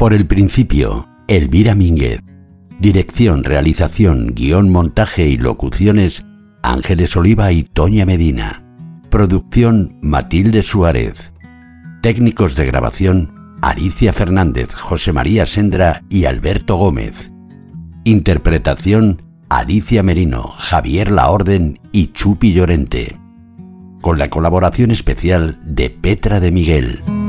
Por el principio, Elvira Mínguez. Dirección, realización, guión, montaje y locuciones, Ángeles Oliva y Toña Medina. Producción, Matilde Suárez. Técnicos de grabación, Aricia Fernández, José María Sendra y Alberto Gómez. Interpretación, Alicia Merino, Javier Laorden y Chupi Llorente. Con la colaboración especial de Petra de Miguel.